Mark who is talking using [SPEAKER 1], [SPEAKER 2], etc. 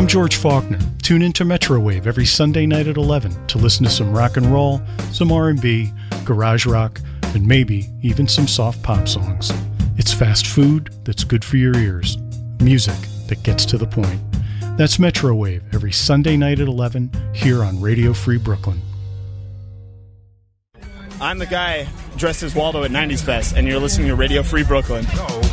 [SPEAKER 1] I'm George Faulkner. Tune into Metro Wave every Sunday night at 11 to listen to some rock and roll, some R&B, garage rock, and maybe even some soft pop songs. It's fast food that's good for your ears. Music that gets to the point. That's Metro Wave every Sunday night at 11 here on Radio Free Brooklyn.
[SPEAKER 2] I'm the guy dressed as Waldo at 90s Fest, and you're listening to Radio Free Brooklyn.